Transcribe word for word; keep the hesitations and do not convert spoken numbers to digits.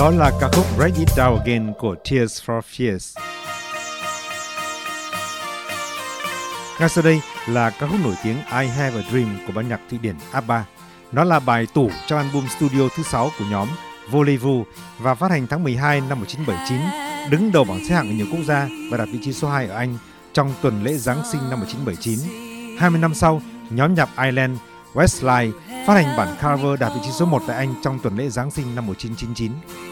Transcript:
Đó là ca khúc Break It Down Again của Tears for Fears. Ngay sau đây là ca khúc nổi tiếng I Have a Dream của ban nhạc Thụy Điển ABBA. Nó là bài tủ trong album studio thứ sáu của nhóm Voulez-vous và phát hành tháng mười hai năm một nghìn chín trăm bảy mươi chín, đứng đầu bảng xếp hạng ở nhiều quốc gia và đạt vị trí số hai ở Anh trong tuần lễ Giáng sinh năm một nghìn chín trăm bảy mươi chín. hai mươi năm sau, nhóm nhạc Ireland Westlife phát hành bản cover đạt vị trí số một tại Anh trong tuần lễ Giáng sinh năm một nghìn chín trăm chín mươi chín.